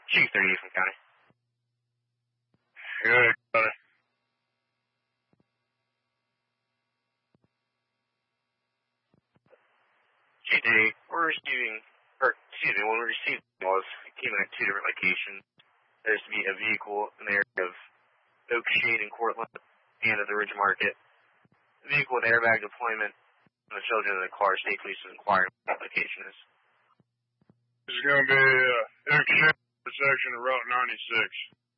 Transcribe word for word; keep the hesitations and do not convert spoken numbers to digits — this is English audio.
Chief thirty from County. Good, brother. Chief thirty, we're receiving, or excuse me, when we received calls, it came in at two different locations. There's to be a vehicle in the area of Oak Shade and Cortland and at the Ridge Market. The vehicle with airbag deployment and the children in the car. State Police is inquiring what that location is. This is going to be uh, Oak Shade intersection of Route ninety-six.